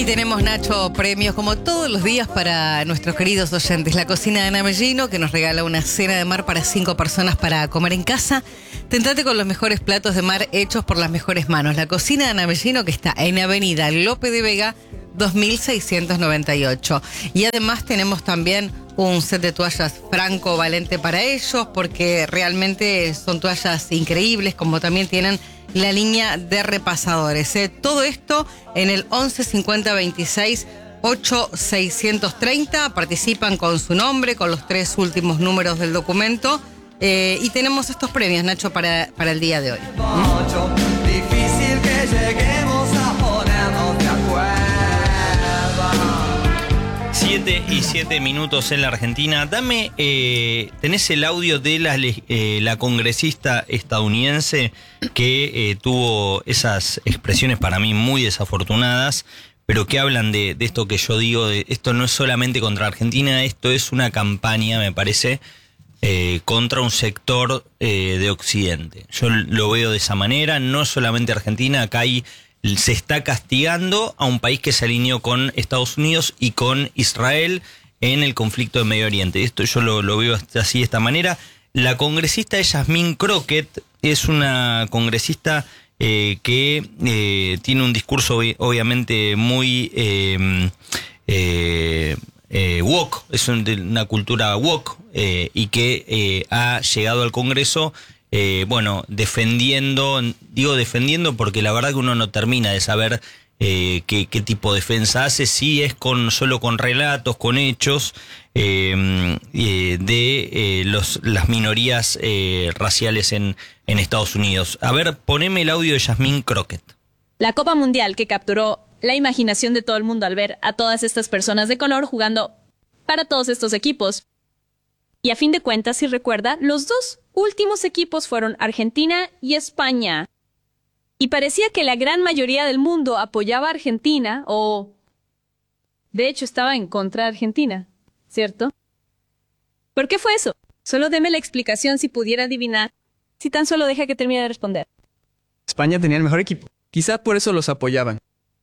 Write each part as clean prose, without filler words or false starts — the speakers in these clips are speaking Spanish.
Y tenemos, Nacho, premios como todos los días para nuestros queridos oyentes. La cocina de Ana Mellino, que nos regala una cena de mar para 5 personas para comer en casa. Tentate con los mejores platos de mar hechos por las mejores manos. La cocina de Ana Mellino, que está en Avenida Lope de Vega 2698. Y además tenemos también un set de toallas Franco Valente para ellos, porque realmente son toallas increíbles, como también tienen la línea de repasadores. Todo esto en el 11 50 26 8 630. Participan con su nombre, con los 3 últimos números del documento. Y tenemos estos premios, Nacho, para el día de hoy. Difícil que lleguemos a ponernos de acuerdo. 7:07 en la Argentina. Dame, tenés el audio de la congresista estadounidense que tuvo esas expresiones para mí muy desafortunadas, pero que hablan de esto que yo digo, de esto no es solamente contra Argentina, esto es una campaña, me parece, contra un sector de Occidente. Yo lo veo de esa manera, no solamente Argentina, acá se está castigando a un país que se alineó con Estados Unidos y con Israel en el conflicto de Medio Oriente. Esto yo lo veo así, de esta manera. La congresista Yasmín Crockett es una congresista que tiene un discurso obviamente muy woke, es una cultura woke, y que ha llegado al Congreso defendiendo porque la verdad que uno no termina de saber qué tipo de defensa hace, si es solo con relatos, con hechos de las minorías raciales en Estados Unidos. A ver, poneme el audio de Yasmín Crockett. La Copa Mundial que capturó la imaginación de todo el mundo al ver a todas estas personas de color jugando para todos estos equipos. Y a fin de cuentas, si recuerda, los 2 últimos equipos fueron Argentina y España. Y parecía que la gran mayoría del mundo apoyaba a Argentina, o de hecho estaba en contra de Argentina, ¿cierto? ¿Por qué fue eso? Solo deme la explicación si pudiera adivinar, si tan solo deja que termine de responder. España tenía el mejor equipo. Quizá por eso los apoyaban.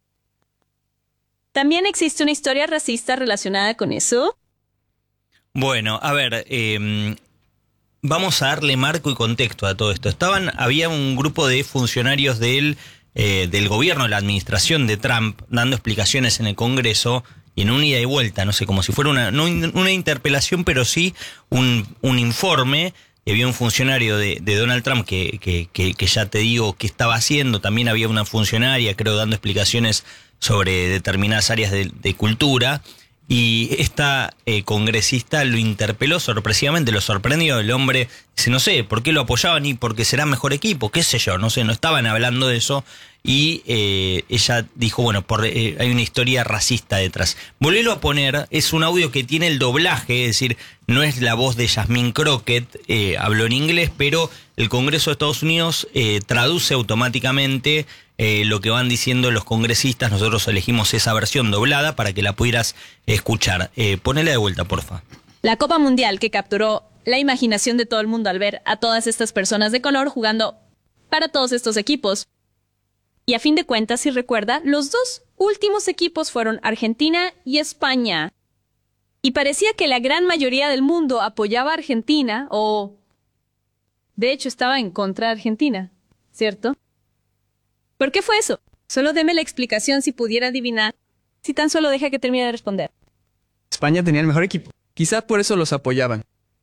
¿También existe una historia racista relacionada con eso? Bueno, a ver, vamos a darle marco y contexto a todo esto. Había un grupo de funcionarios del gobierno, de la administración de Trump, dando explicaciones en el Congreso, y en un ida y vuelta, no sé, como si fuera no una interpelación, pero sí un informe. Había un funcionario de Donald Trump que ya te digo qué estaba haciendo. También había una funcionaria, creo, dando explicaciones sobre determinadas áreas de cultura. Y esta congresista lo interpeló sorpresivamente, lo sorprendió. El hombre dice, no sé, ¿por qué lo apoyaban? Y porque será mejor equipo, qué sé yo, no sé, no estaban hablando de eso. Y ella dijo, bueno, hay una historia racista detrás. Volvélo a poner, es un audio que tiene el doblaje, es decir, no es la voz de Yasmín Crockett, habló en inglés, pero el Congreso de Estados Unidos traduce automáticamente lo que van diciendo los congresistas. Nosotros elegimos esa versión doblada para que la pudieras escuchar. Ponela de vuelta, porfa. La Copa Mundial que capturó la imaginación de todo el mundo al ver a todas estas personas de color jugando para todos estos equipos. Y a fin de cuentas, si recuerda, los 2 últimos equipos fueron Argentina y España. Y parecía que la gran mayoría del mundo apoyaba a Argentina, o de hecho estaba en contra de Argentina, ¿cierto? ¿Por qué fue eso? Solo deme la explicación si pudiera adivinar, si tan solo deja que termine de responder. España tenía el mejor equipo. Quizá por eso los apoyaban.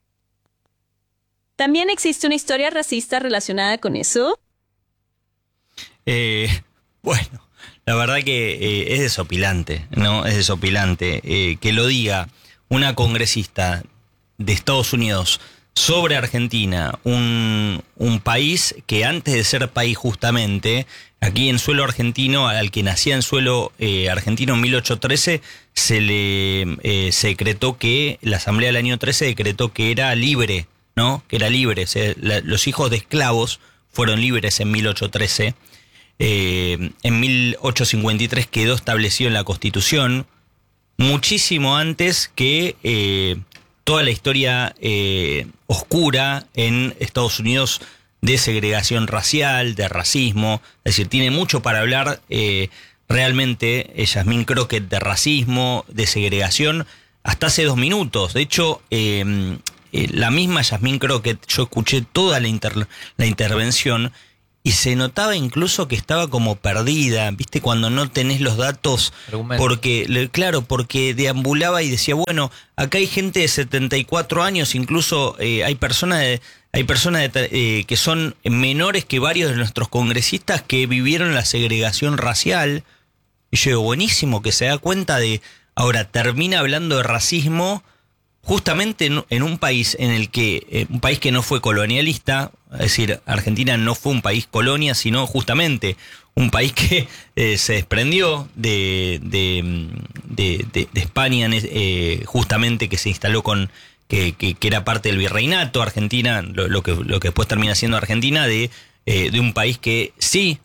¿También existe una historia racista relacionada con eso? Bueno, la verdad que es desopilante, ¿no? Es desopilante que lo diga una congresista de Estados Unidos sobre Argentina, un país que antes de ser país justamente, aquí en suelo argentino, al que nacía en suelo argentino en 1813, se decretó que, la Asamblea del año 13 decretó que era libre, ¿no? Que era libre, o sea, los hijos de esclavos fueron libres en 1813. En 1853 quedó establecido en la Constitución, muchísimo antes que toda la historia oscura en Estados Unidos de segregación racial, de racismo. Es decir, tiene mucho para hablar realmente Yasmín Crockett de racismo, de segregación, hasta hace 2 minutos. De hecho, la misma Yasmín Crockett, yo escuché toda la intervención y se notaba incluso que estaba como perdida, ¿viste? Cuando no tenés los datos, porque deambulaba y decía, bueno, acá hay gente de 74 años, incluso hay personas que son menores que varios de nuestros congresistas que vivieron la segregación racial. Y yo digo, buenísimo que se da cuenta de... Ahora, termina hablando de racismo justamente en un país en el que... un país que no fue colonialista, es decir, Argentina no fue un país colonia, sino justamente un país que se desprendió de España, justamente que se instaló con... Que era parte del virreinato, Argentina, lo que después termina siendo Argentina, de un país que sí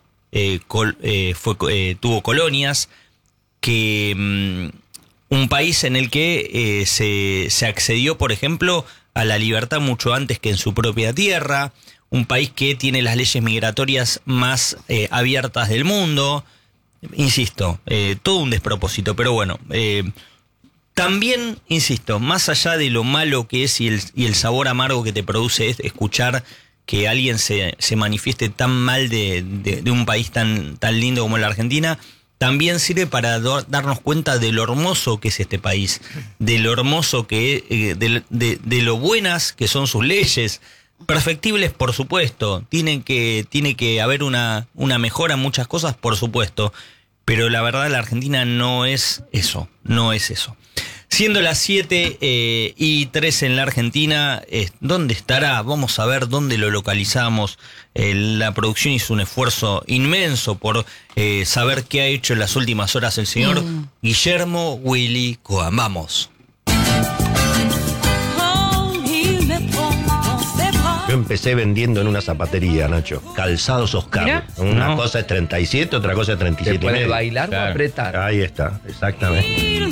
tuvo colonias, que un país en el que se accedió, por ejemplo, a la libertad mucho antes que en su propia tierra, un país que tiene las leyes migratorias más abiertas del mundo, insisto, todo un despropósito, pero bueno... También, insisto, más allá de lo malo que es y el sabor amargo que te produce escuchar que alguien se manifieste tan mal de un país tan lindo como la Argentina, también sirve para darnos cuenta de lo hermoso que es este país, de lo hermoso que de lo buenas que son sus leyes, perfectibles por supuesto, tiene que haber una mejora en muchas cosas por supuesto, pero la verdad la Argentina no es eso. Siendo las 7:03 en la Argentina, ¿dónde estará? Vamos a ver dónde lo localizamos. La producción hizo un esfuerzo inmenso por saber qué ha hecho en las últimas horas el señor Guillermo Willy Coan. Vamos. Yo empecé vendiendo en una zapatería, Nacho. Calzados Oscar. Mirá. Una cosa es 37, otra cosa es 37 ¿Se y puede medio. bailar o apretar? Ahí está, exactamente.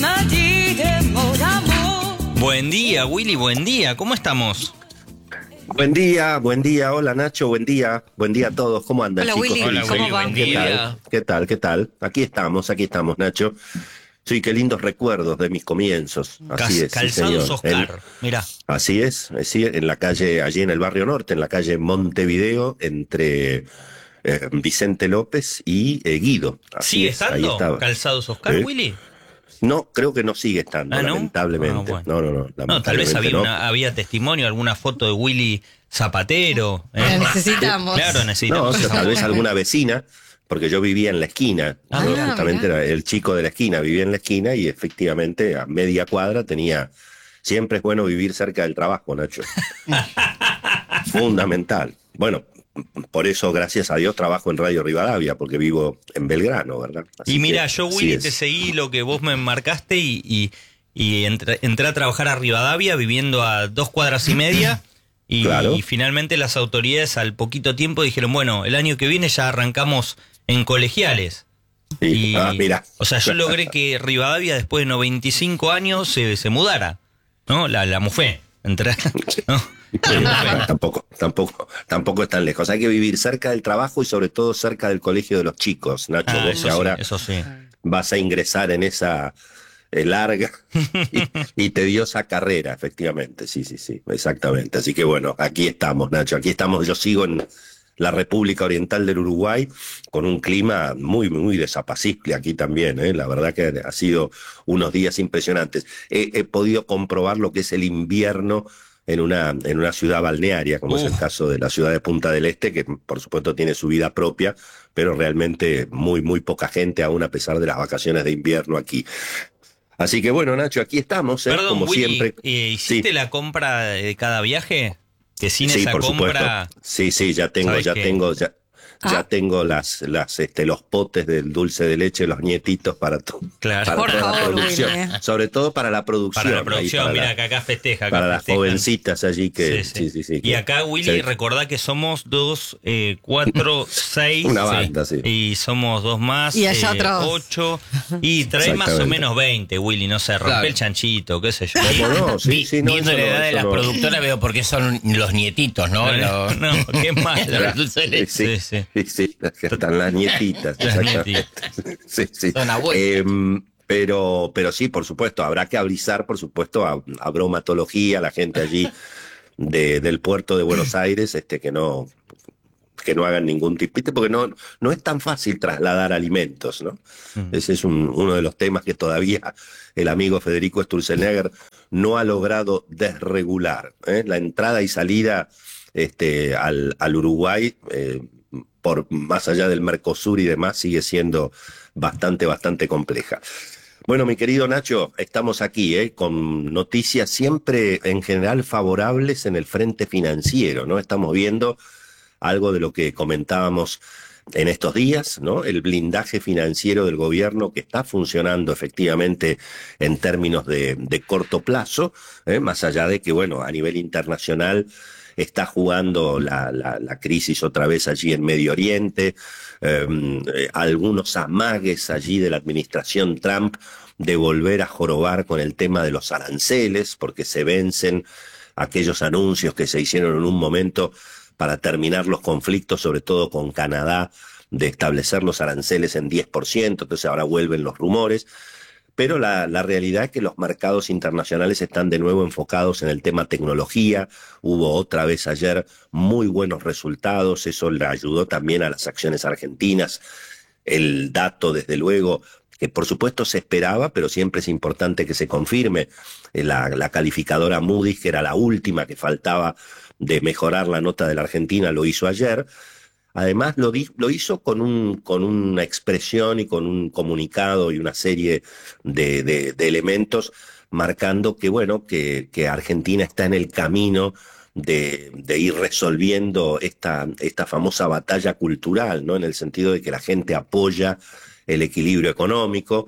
Buen día, Willy, buen día. ¿Cómo estamos? Buen día. Hola, Nacho, buen día a todos. ¿Cómo andan, Hola, chicos? Willy. Hola, ¿Cómo Willy, va? buen ¿Qué día. tal? Aquí estamos, Nacho. Sí, qué lindos recuerdos de mis comienzos. Así es, sí, Calzados señor. Oscar, mirá. Así es, en la calle, allí en el barrio norte, en la calle Montevideo, entre Vicente López y Guido. Así ¿Sigue es, ahí estando estaba. Calzados Oscar, ¿Sí? Willy? No, creo que no sigue estando, ¿Ah, no? lamentablemente. Ah, bueno. No, No, tal vez lamentablemente había testimonio, alguna foto de Willy Zapatero. La necesitamos. Claro, No, necesitamos. o sea, tal vez alguna vecina, porque yo vivía en la esquina. Ah, Yo mirá, justamente mirá. era el chico de la esquina, vivía en la esquina y efectivamente a media cuadra tenía... Siempre es bueno vivir cerca del trabajo, Nacho. Fundamental. Bueno, por eso, gracias a Dios, trabajo en Radio Rivadavia, porque vivo en Belgrano, ¿verdad? Así Y mira, que, yo, así Willy, es. te seguí lo que vos me marcaste y entré a trabajar a Rivadavia viviendo a 2 cuadras y media. Y, Claro. y finalmente las autoridades al poquito tiempo dijeron, bueno, el año que viene ya arrancamos en colegiales. Sí. Y, Mira. O sea, yo logré que Rivadavia después de 95 años se mudara, ¿no? La mufé. Entré, ¿no? Tampoco es tan lejos. Hay que vivir cerca del trabajo y sobre todo cerca del colegio de los chicos, Nacho. Ah, Vos eso que ahora sí, eso sí. vas a ingresar en esa larga y tediosa carrera, efectivamente. Sí, exactamente. Así que bueno, aquí estamos, Nacho. Aquí estamos. Yo sigo en la República Oriental del Uruguay con un clima muy, muy desapacible aquí también. La verdad que ha sido unos días impresionantes. He podido comprobar lo que es el invierno en una ciudad balnearia, como es el caso de la ciudad de Punta del Este, que por supuesto tiene su vida propia, pero realmente muy, muy poca gente, aún a pesar de las vacaciones de invierno aquí. Así que bueno, Nacho, aquí estamos, Perdón, como Willy, siempre. ¿hiciste la compra de cada viaje? Que sin Sí, esa por compra... supuesto. Sí, ya tengo, ¿sabes qué? ya tengo los potes del dulce de leche, los nietitos para Claro. Por toda la favor, producción. Willy. Sobre todo para la producción. Para la ahí, producción, para mira la- que acá festeja. para las festejan. jovencitas allí que... Sí. Sí. Y acá, Willy, Sí. recordá que somos 2, 4, 6. Una banda, sí. Y somos 2 más. Y allá otros. 8. Y trae más o Exactamente. menos 20, Willy. No sé, rompe Claro. el chanchito, qué sé yo. ¿Cómo no? Sí, no, Viendo eso la no, edad de eso las no. productoras veo por qué son los nietitos, ¿no? No, qué malo. Los dulces de leche. Sí. Sí. Sí, sí, están las nietitas. Las Exactamente. Sí, sí. Son abuelos. Pero sí, por supuesto, habrá que avisar, por supuesto, a bromatología, a la gente allí del puerto de Buenos Aires, que no hagan ningún tipito, porque no es tan fácil trasladar alimentos, ¿no? Ese es uno de los temas que todavía el amigo Federico Sturzenegger no ha logrado desregular, ¿eh? La entrada y salida al Uruguay, por más allá del Mercosur y demás, sigue siendo bastante compleja. Bueno, mi querido Nacho, estamos aquí, con noticias siempre en general favorables en el frente financiero, ¿no? Estamos viendo algo de lo que comentábamos en estos días, ¿no? El blindaje financiero del gobierno que está funcionando efectivamente en términos de corto plazo, más allá de que, bueno, a nivel internacional está jugando la crisis otra vez allí en Medio Oriente, algunos amagues allí de la administración Trump de volver a jorobar con el tema de los aranceles, porque se vencen aquellos anuncios que se hicieron en un momento para terminar los conflictos, sobre todo con Canadá, de establecer los aranceles en 10%, entonces ahora vuelven los rumores. Pero la realidad es que los mercados internacionales están de nuevo enfocados en el tema tecnología. Hubo otra vez ayer muy buenos resultados, eso le ayudó también a las acciones argentinas. El dato, desde luego, que por supuesto se esperaba, pero siempre es importante que se confirme. La calificadora Moody's, que era la última que faltaba de mejorar la nota de la Argentina, lo hizo ayer. Además lo hizo con una expresión y con un comunicado y una serie de elementos marcando que, bueno, que Argentina está en el camino de ir resolviendo esta famosa batalla cultural, ¿no? En el sentido de que la gente apoya el equilibrio económico.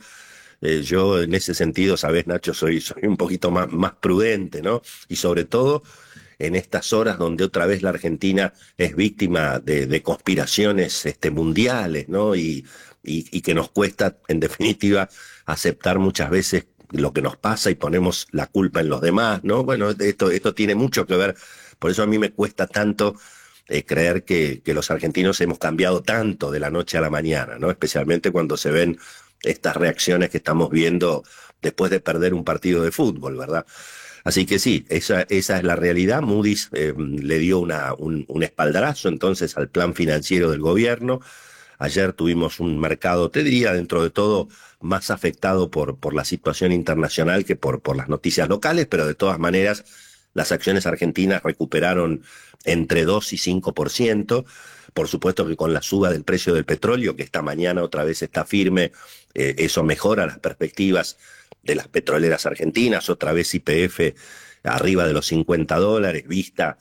Yo en ese sentido, sabes, Nacho, soy un poquito más prudente, ¿no? Y sobre todo en estas horas donde otra vez la Argentina es víctima de conspiraciones mundiales, ¿no? Y que nos cuesta, en definitiva, aceptar muchas veces lo que nos pasa y ponemos la culpa en los demás, ¿no? Bueno, esto tiene mucho que ver, por eso a mí me cuesta tanto creer que los argentinos hemos cambiado tanto de la noche a la mañana, ¿no? Especialmente cuando se ven estas reacciones que estamos viendo después de perder un partido de fútbol, ¿verdad? Así que sí, esa es la realidad. Moody's le dio un espaldarazo entonces al plan financiero del gobierno. Ayer tuvimos un mercado, te diría, dentro de todo, más afectado por la situación internacional que por las noticias locales, pero de todas maneras las acciones argentinas recuperaron entre 2 y 5%. Por supuesto que con la suba del precio del petróleo, que esta mañana otra vez está firme, eso mejora las perspectivas de las petroleras argentinas. Otra vez YPF arriba de los $50, Vista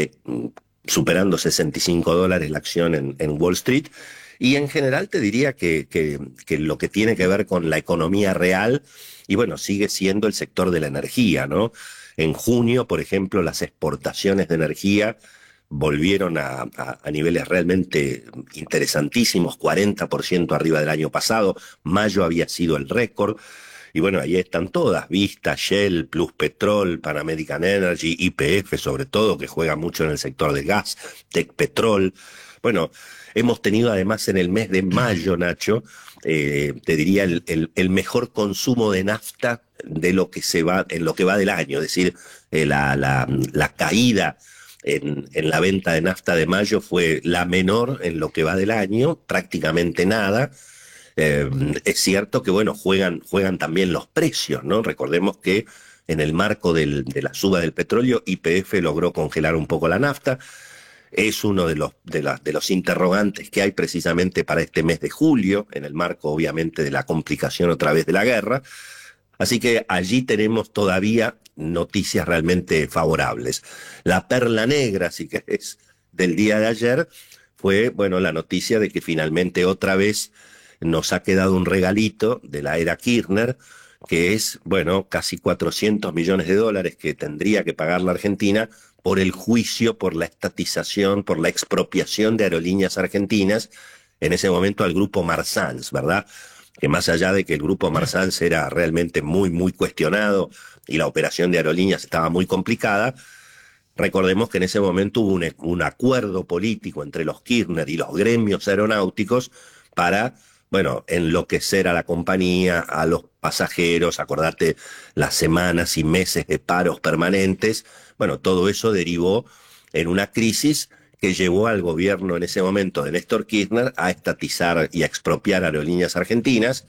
superando $65 la acción en Wall Street. Y en general te diría que lo que tiene que ver con la economía real, y bueno, sigue siendo el sector de la energía, ¿no? En junio, por ejemplo, las exportaciones de energía volvieron a niveles realmente interesantísimos, 40% arriba del año pasado. Mayo había sido el récord. Y bueno, ahí están todas, Vista, Shell, Plus Petrol, Pan American Energy, YPF sobre todo, que juega mucho en el sector del gas, Tech Petrol. Bueno, hemos tenido además en el mes de mayo, Nacho, te diría el mejor consumo de nafta de lo que en lo que va del año, es decir, la caída en la venta de nafta de mayo fue la menor en lo que va del año, prácticamente nada. Es cierto que, bueno, juegan también los precios, ¿no? Recordemos que en el marco de la suba del petróleo, YPF logró congelar un poco la nafta. Es uno de los interrogantes que hay precisamente para este mes de julio, en el marco, obviamente, de la complicación otra vez de la guerra. Así que allí tenemos todavía noticias realmente favorables. La perla negra, si querés, del día de ayer fue, bueno, la noticia de que finalmente otra vez nos ha quedado un regalito de la era Kirchner, que es, bueno, casi $400 millones que tendría que pagar la Argentina por el juicio, por la estatización, por la expropiación de aerolíneas argentinas, en ese momento al grupo Marsans, ¿verdad? Que más allá de que el grupo Marsans era realmente muy cuestionado y la operación de aerolíneas estaba muy complicada, Recordemos que en ese momento hubo un acuerdo político entre los Kirchner y los gremios aeronáuticos para, bueno, enloquecer a la compañía, a los pasajeros, acordate las semanas y meses de paros permanentes. Bueno, todo eso derivó en una crisis que llevó al gobierno en ese momento de Néstor Kirchner a estatizar y a expropiar Aerolíneas Argentinas.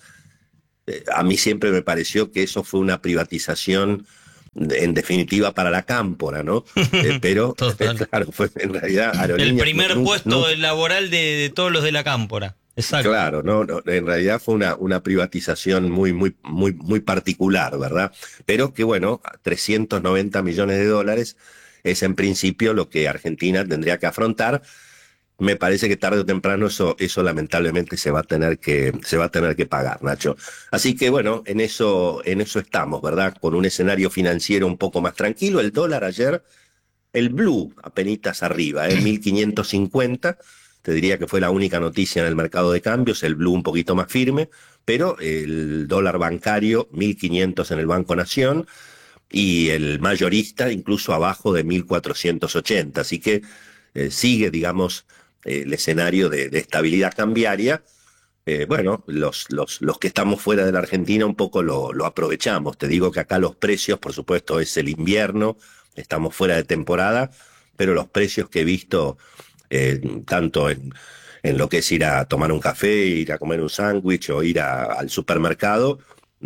A mí siempre me pareció que eso fue una privatización en definitiva para la cámpora, ¿no? Pero claro, fue en realidad Aerolíneas. El primer puesto laboral de todos los de la cámpora. Exacto. Claro, no, en realidad fue una privatización muy particular, ¿verdad? Pero que bueno, 390 millones de dólares es en principio lo que Argentina tendría que afrontar. Me parece que tarde o temprano eso lamentablemente se va a tener que pagar, Nacho. Así que bueno, en eso estamos, ¿verdad? Con un escenario financiero un poco más tranquilo. El dólar ayer, el blue apenitas arriba, 1.550. Te diría que fue la única noticia en el mercado de cambios, el blue un poquito más firme, pero el dólar bancario 1.500 en el Banco Nación y el mayorista incluso abajo de 1.480. Así que sigue, digamos, el escenario de estabilidad cambiaria. Bueno, los que estamos fuera de la Argentina un poco lo aprovechamos. Te digo que acá los precios, por supuesto, es el invierno, estamos fuera de temporada, pero los precios que he visto, tanto en lo que es ir a tomar un café, ir a comer un sándwich o ir al supermercado,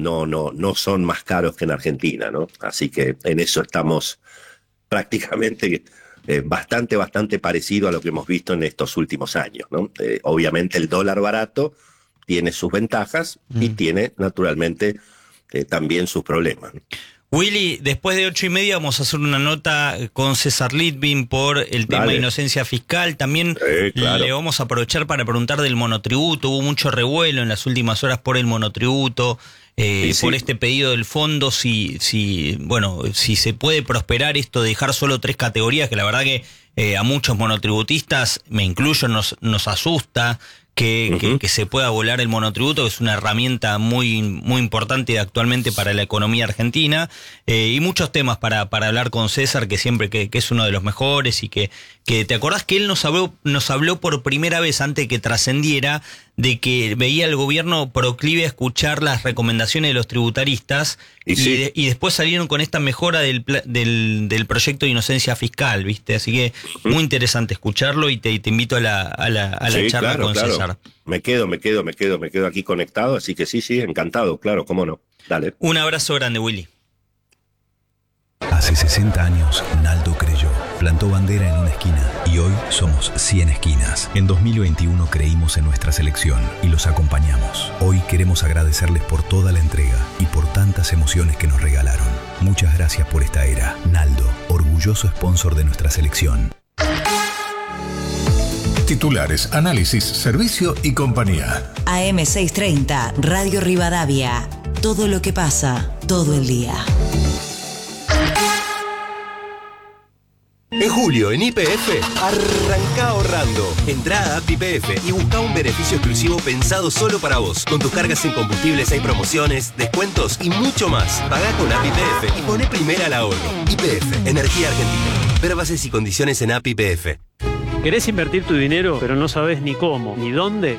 no son más caros que en Argentina, ¿no? Así que en eso estamos prácticamente bastante parecido a lo que hemos visto en estos últimos años, ¿no? Obviamente el dólar barato tiene sus ventajas y tiene naturalmente también sus problemas, ¿no? Willy, después de 8:30 vamos a hacer una nota con César Litvin por el tema de inocencia fiscal. También claro, le vamos a aprovechar para preguntar del monotributo. Hubo mucho revuelo en las últimas horas por el monotributo, por este pedido del fondo, si se puede prosperar esto de dejar solo 3 categorías, que la verdad que a muchos monotributistas, me incluyo, nos asusta que se pueda volar el monotributo, que es una herramienta muy importante actualmente para la economía argentina, y muchos temas para hablar con César, que siempre que es uno de los mejores, y que te acordás que él nos habló por primera vez antes de que trascendiera de que veía al gobierno proclive a escuchar las recomendaciones de los tributaristas y después salieron con esta mejora del proyecto de inocencia fiscal, ¿viste? Así que muy interesante escucharlo y te invito a la charla con César. Me quedo aquí conectado, así que sí, encantado, claro, cómo no. Dale. Un abrazo grande, Willy. Hace 60 años, Naldo creyó, plantó bandera en una esquina y hoy somos 100 esquinas. En 2021 creímos en nuestra selección y los acompañamos. Hoy queremos agradecerles por toda la entrega y por tantas emociones que nos regalaron. Muchas gracias por esta era. Naldo, orgulloso sponsor de nuestra selección. Titulares, análisis, servicio y compañía. AM630, Radio Rivadavia. Todo lo que pasa, todo el día. En julio, en YPF, arranca ahorrando. Entrá a App YPF y busca un beneficio exclusivo pensado solo para vos. Con tus cargas en combustibles hay promociones, descuentos y mucho más. Pagá con App YPF y poné primera al ahorro. YPF, Energía Argentina. Ver bases y condiciones en App YPF. ¿Querés invertir tu dinero, pero no sabes ni cómo, ni dónde?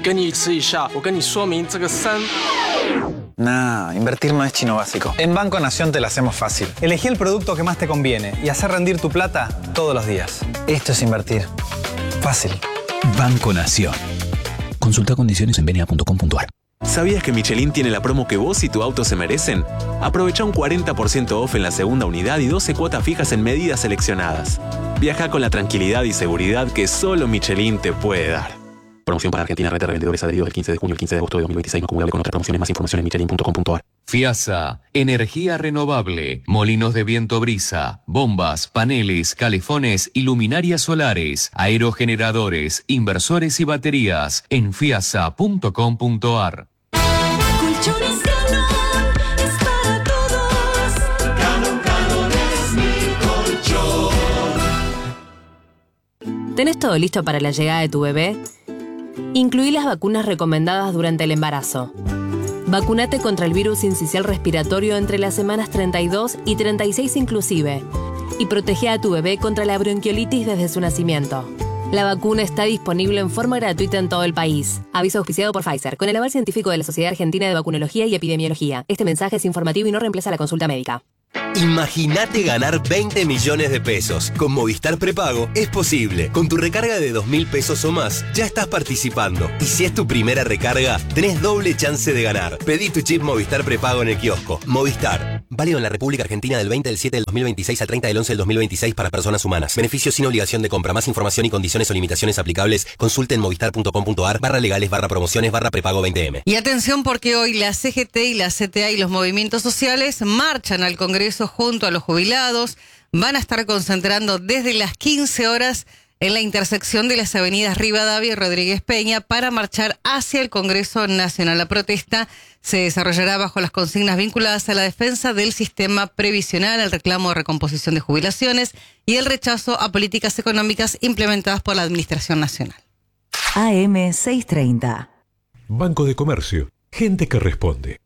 Nah, invertir no es chino básico. En Banco Nación te la hacemos fácil. Elegí el producto que más te conviene y hacer rendir tu plata todos los días. Esto es invertir. Fácil. Banco Nación. Consulta condiciones en bna.com.ar. ¿Sabías que Michelin tiene la promo que vos y tu auto se merecen? Aprovecha un 40% off en la segunda unidad y 12 cuotas fijas en medidas seleccionadas. Viaja con la tranquilidad y seguridad que solo Michelin te puede dar. Promoción para Argentina, red de revendedores adheridos del 15 de junio al 15 de agosto de 2026, no acumulable con otras promociones. Más información en michelin.com.ar. FIASA, energía renovable, molinos de viento brisa, bombas, paneles, calefones y luminarias solares, aerogeneradores, inversores y baterías en fiasa.com.ar. Colchones Ganón es para todos. Ganón es mi colchón. ¿Tenés todo listo para la llegada de tu bebé? Incluí las vacunas recomendadas durante el embarazo. Vacúnate contra el virus incisional respiratorio entre las semanas 32 y 36 inclusive. y protege a tu bebé contra la bronquiolitis desde su nacimiento. La vacuna está disponible en forma gratuita en todo el país. Aviso auspiciado por Pfizer, con el aval científico de la Sociedad Argentina de Vacunología y Epidemiología. Este mensaje es informativo y no reemplaza la consulta médica. Imagínate ganar 20 millones de pesos. Con Movistar Prepago es posible. Con tu recarga de 2.000 pesos o más, ya estás participando. Y si es tu primera recarga, tenés doble chance de ganar. Pedí tu chip Movistar Prepago en el kiosco. Movistar. Válido en la República Argentina del 20 del 7 del 2026 al 30 del 11 del 2026 para personas humanas. Beneficio sin obligación de compra. Más información y condiciones o limitaciones aplicables. Consulte en movistar.com.ar/legales/prepago 20M. Y atención porque hoy la CGT y la CTA y los movimientos sociales marchan al Congreso junto a los jubilados. Van a estar concentrando desde las 15 horas en la intersección de las avenidas Rivadavia y Rodríguez Peña para marchar hacia el Congreso Nacional. La protesta se desarrollará bajo las consignas vinculadas a la defensa del sistema previsional, el reclamo de recomposición de jubilaciones y el rechazo a políticas económicas implementadas por la Administración Nacional. AM 630. Banco de Comercio. Gente que responde.